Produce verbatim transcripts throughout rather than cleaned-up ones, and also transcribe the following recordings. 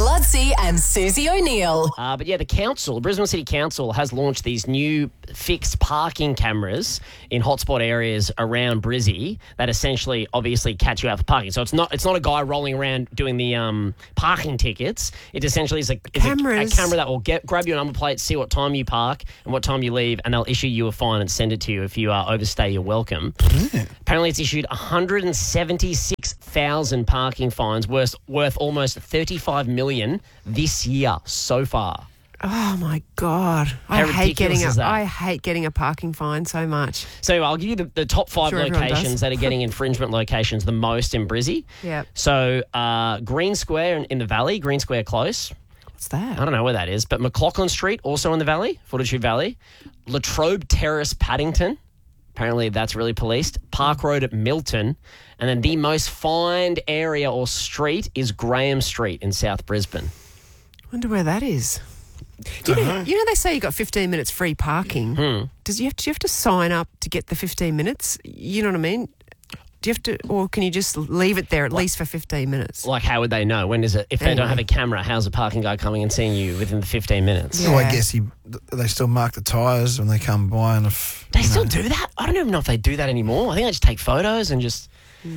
Ludsey and Susie O'Neill. Uh, but yeah, the council, Brisbane City Council, has launched these new fixed parking cameras in hotspot areas around Brizzy that essentially, obviously, catch you out for parking. So it's not it's not a guy rolling around doing the um, parking tickets. It essentially is, a, is a, a camera that will get grab your number plate, see what time you park and what time you leave, and they'll issue you a fine and send it to you if you uh, overstay your welcome. Yeah. Apparently, it's issued one hundred seventy-six thousand parking fines worth worth almost thirty-five million this year so far. Oh my God! I How hate getting ridiculous a is that? I hate getting a parking fine so much. So I'll give you the, the top five Sure, everyone locations does. that are getting infringement locations the most in Brizzy. Yep. So uh, Green Square in, in the Valley, Green Square Close. What's that? I don't know where that is, but McLaughlin Street, also in the Valley, Fortitude Valley. Latrobe Terrace, Paddington. Apparently that's really policed. Park Road at Milton. And then the most fined area or street is Graham Street in South Brisbane. Wonder where that is. You know, you know they say you got fifteen minutes free parking. Hmm. Does you have to, do you have to sign up to get the fifteen minutes? You know what I mean? Do you have to, or can you just leave it there at least for fifteen minutes? Like, how would they know? When is it? If they Anyway. don't have a camera, how's a parking guy coming and seeing you within the fifteen minutes? Yeah. So I guess he, they still mark the tyres when they come by, and if They you still know, do that? I don't even know if they do that anymore. I think they just take photos and just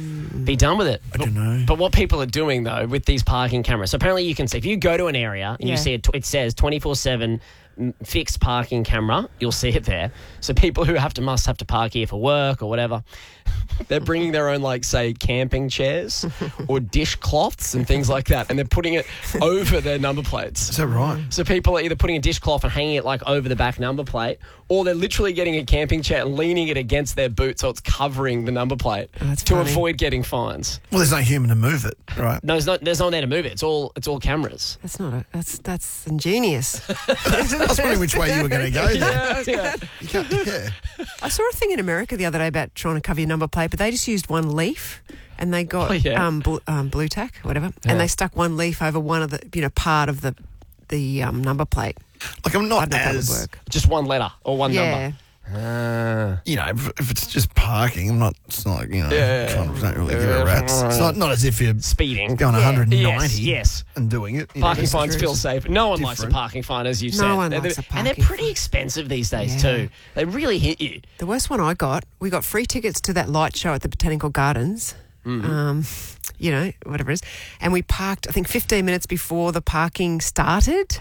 be done with it. I don't know. But what people are doing, though, with these parking cameras, so apparently you can see, if you go to an area and Yeah. you see it, it says twenty-four seven fixed parking camera, you'll see it there. So people who have to must have to park here for work or whatever, they're bringing their own, like, say, camping chairs or dishcloths and things like that, and they're putting it over their number plates. Is that right? So people are either putting a dishcloth and hanging it like over the back number plate, or they're literally getting a camping chair and leaning it against their boot so it's covering the number plate Oh, that's to funny. avoid getting fines. Well, there's no human to move it, right? No, there's not. There's no one there to move it. It's all. It's all cameras. That's not a, that's that's ingenious. I was wondering which way you were going to go. there. yeah. You can't, yeah. I saw a thing in America the other day about trying to cover your number plate, but they just used one leaf and they got Oh, yeah. um, bl- um, blue tack, whatever, Yeah. and they stuck one leaf over one of the, you know, part of the the um, number plate. Like I'm I not don't know if that would as, work. Just one letter or one Yeah. number. Ah. you know, if, if it's just parking, I'm not. It's not like you know, Yeah. kind of don't really give Yeah. a rat's. It's not not as if you're Speeding. going Yeah. one hundred ninety Yes, yes. and doing it. you know, Parking it's fines just feel safe. No one likes a different. parking fine, as you've No said. one They're- likes a And they're parking pretty fine. expensive these days Yeah. too. They really hit you. The worst one I got, we got free tickets to that light show at the Botanical Gardens. Mm-hmm. Um, you know, whatever it is. And we parked, I think, fifteen minutes before the parking started.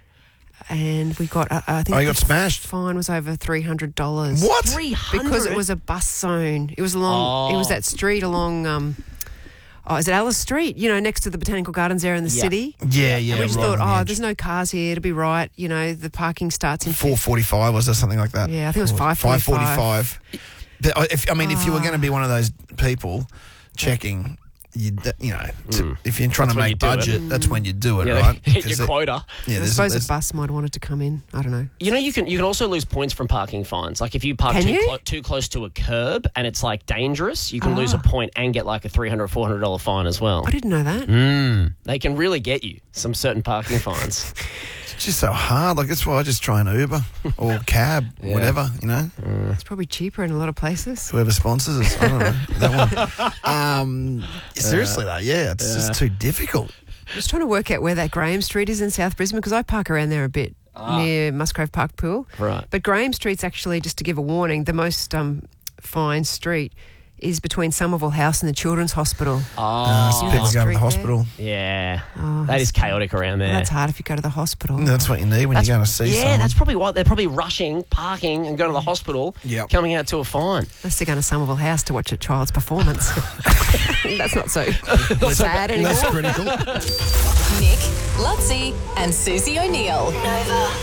And we got, uh, I think Oh, you got the smashed? fine was over three hundred dollars. What? Three hundred. Because it was a bus zone. It was along, it was Oh. that street along, um, oh, is it Alice Street? You know, next to the Botanical Gardens there in the Yeah. city. Yeah, yeah. And we just right thought, on the oh, edge. there's no cars here. It'll be right. You know, the parking starts in four forty-five was there something like that? Yeah, I think it was five five forty-five. But I- if I mean, if you were Ah. going to be one of those people checking, you you know, to, if you're trying That's to when make you do it. budget, that's when you do it, Yeah, right? hit Because your it- quota. Yeah, I there's, suppose there's, a bus might have wanted to come in. I don't know. You know, you can you can also lose points from parking fines. Like if you park Can too, you? clo- too close to a curb and it's like dangerous, you can lose a Ah. point and get like a three hundred dollars, four hundred dollars fine as well. I didn't know that. Mm. They can really get you some certain parking fines. it's just so hard. Like that's why I just try an Uber or cab, Yeah. whatever. You know, It's probably cheaper in a lot of places. whoever sponsors us. I don't know that one. Um, seriously though, yeah, it's just too difficult. I was trying to work out where that Graham Street is in South Brisbane because I park around there a bit near Musgrave Park Pool. Right. But Graham Street's actually, just to give a warning, the most um, fine street is between Somerville House and the Children's Hospital. Uh, so Oh, people go to Street the there. hospital. yeah. Oh, That is chaotic around there. Well, that's hard if you go to the hospital. That's what you need when That's- you're going to see yeah, someone. that's probably why they're probably rushing, parking, and going to the hospital, Yep. coming out to a fine. Unless they're going to Somerville House to watch a child's performance. That's not so sad anymore. Less critical. Nick, Ludsey and Susie O'Neill. Nova.